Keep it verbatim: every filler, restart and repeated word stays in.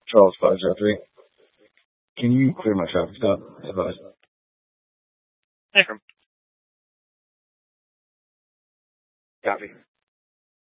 Charles five zero three. Can you clear my traffic stop? Advise. Hey, from Copy.